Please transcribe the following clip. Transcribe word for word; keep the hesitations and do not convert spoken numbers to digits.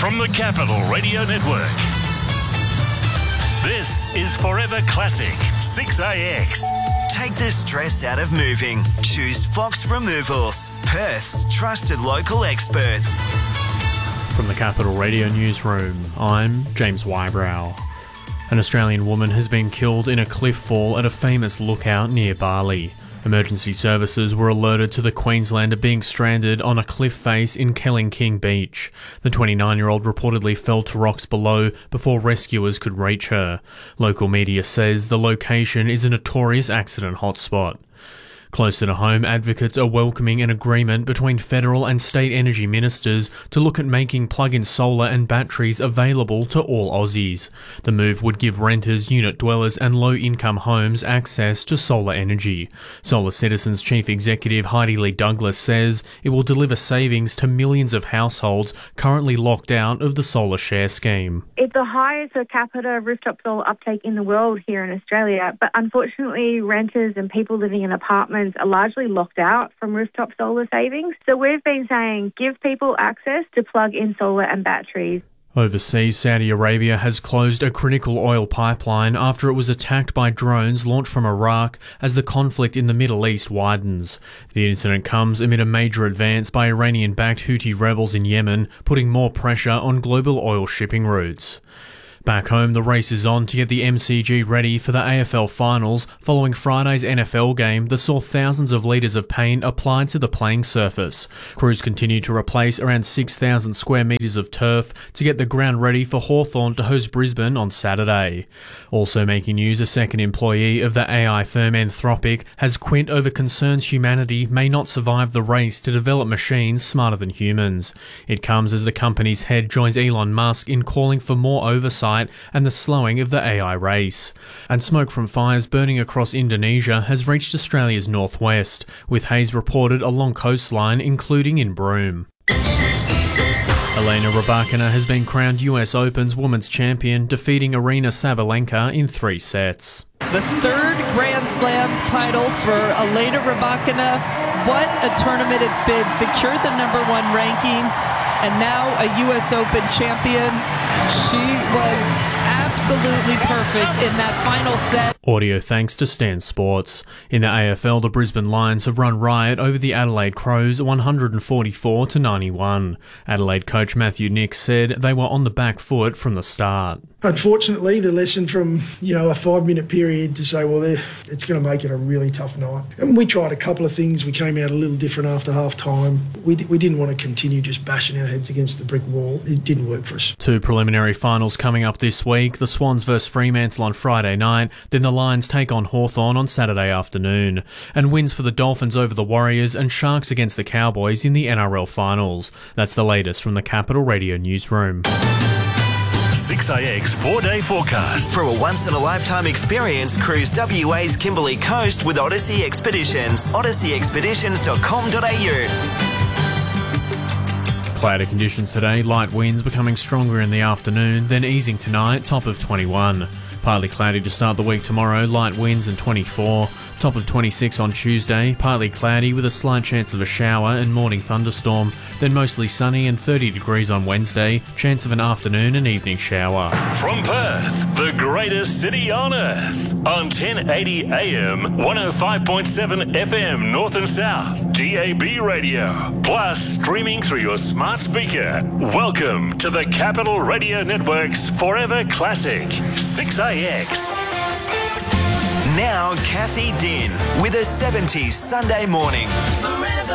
from the Capital Radio Network. This is Forever Classic six A X. Take the stress out of moving. Choose Fox Removals, Perth's trusted local experts. From the Capital Radio Newsroom, I'm James Wybrow. An Australian woman has been killed in a cliff fall at a famous lookout near Bali. Emergency services were alerted to the Queenslander being stranded on a cliff face in Kelling-King Beach. The twenty-nine-year-old reportedly fell to rocks below before rescuers could reach her. Local media says the location is a notorious accident hotspot. Closer to home, advocates are welcoming an agreement between federal and state energy ministers to look at making plug-in solar and batteries available to all Aussies. The move would give renters, unit dwellers and low-income homes access to solar energy. Solar Citizens Chief Executive Heidi Lee Douglas says it will deliver savings to millions of households currently locked out of the solar share scheme. It's the highest per capita rooftop solar uptake in the world here in Australia, but unfortunately renters and people living in apartments are largely locked out from rooftop solar savings. So we've been saying give people access to plug-in solar and batteries. Overseas, Saudi Arabia has closed a critical oil pipeline after it was attacked by drones launched from Iraq as the conflict in the Middle East widens. The incident comes amid a major advance by Iranian-backed Houthi rebels in Yemen, putting more pressure on global oil shipping routes. Back home, the race is on to get the M C G ready for the A F L finals following Friday's N F L game that saw thousands of litres of paint applied to the playing surface. Crews continue to replace around six thousand square metres of turf to get the ground ready for Hawthorn to host Brisbane on Saturday. Also making news, a second employee of the A I firm Anthropic has quit over concerns humanity may not survive the race to develop machines smarter than humans. It comes as the company's head joins Elon Musk in calling for more oversight and the slowing of the A I race. And smoke from fires burning across Indonesia has reached Australia's northwest, with haze reported along coastline, including in Broome. Elena Rybakina has been crowned U S Open's women's champion, defeating Aryna Sabalenka in three sets. The third Grand Slam title for Elena Rybakina. What a tournament it's been. Secured the number one ranking and now a U S Open champion. She was absolutely perfect in that final set. Audio thanks to Stan Sports. In the A F L, the Brisbane Lions have run riot over the Adelaide Crows one forty-four to ninety-one. Adelaide coach Matthew Nix said they were on the back foot from the start. Unfortunately, the lesson from, you know, a five-minute period to say, well, it's going to make it a really tough night. And we tried a couple of things. We came out a little different after half-time. We, we didn't want to continue just bashing our heads against the brick wall. It didn't work for us. Two preliminary finals coming up this week. The Swans versus Fremantle on Friday night. Then the Lions take on Hawthorn on Saturday afternoon. And wins for the Dolphins over the Warriors and Sharks against the Cowboys in the N R L finals. That's the latest from the Capital Radio Newsroom. six A X four-day forecast. For a once-in-a-lifetime experience, cruise W A's Kimberley Coast with Odyssey Expeditions. odyssey expeditions dot com dot a u. Cloudy conditions today, light winds becoming stronger in the afternoon, then easing tonight, top of twenty-one. Partly cloudy to start the week tomorrow, light winds and twenty-four. Top of twenty-six on Tuesday, partly cloudy with a slight chance of a shower and morning thunderstorm, then mostly sunny and thirty degrees on Wednesday, chance of an afternoon and evening shower. From Perth, the greatest city on earth, on ten eighty A M, one oh five point seven F M North and South, D A B radio, plus streaming through your smart speaker. Welcome to the Capital Radio Network's Forever Classic six A X. Now, Cassie Din with a seventies Sunday morning.